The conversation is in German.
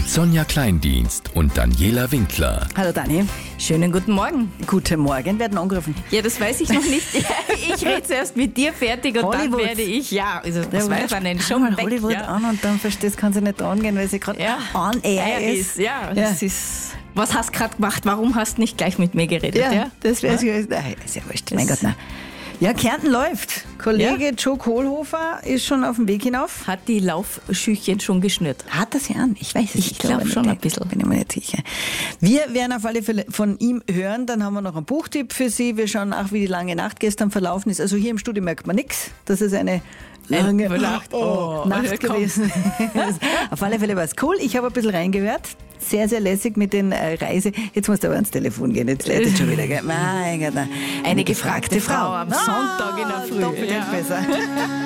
mit Sonja Kleindienst und Daniela Winkler. Hallo Dani. Schönen guten Morgen. Guten Morgen, werden angerufen. Ja, das weiß ich noch nicht. Ich rede zuerst mit dir fertig und Hollywood. dann werde ich, das weiß man nicht, schon schon weg. Hollywood Ja. an und dann verstehst, kann sie nicht angehen, weil sie gerade on air ist. Das ist... Was hast du gerade gemacht? Warum hast du nicht gleich mit mir geredet? Ja, das wäre ist ja wurscht. Mein Gott, nein. Ja, Kärnten läuft. Kollege Joe Kohlhofer ist schon auf dem Weg hinauf. Hat die Laufschüchchen schon geschnürt? Hat das ja an? Ich weiß es nicht. Ich glaube schon ein bisschen. Bin ich mir nicht sicher. Wir werden auf alle Fälle von ihm hören. Dann haben wir noch einen Buchtipp für Sie. Wir schauen auch, wie die lange Nacht gestern verlaufen ist. Also hier im Studio merkt man nichts. Das ist eine lange Nacht gewesen. Auf alle Fälle war es cool. Ich habe ein bisschen reingehört. Sehr, sehr lässig mit den Reise. Jetzt musst du aber ans Telefon gehen. Jetzt leitet schon wieder. Gell? Mein Gott, eine gefragte Frau am Sonntag in der Früh. Doppelt besser.